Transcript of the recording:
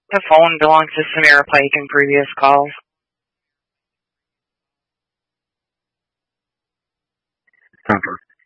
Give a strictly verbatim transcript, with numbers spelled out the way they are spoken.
The phone belongs to Samira Pike in previous calls. Center.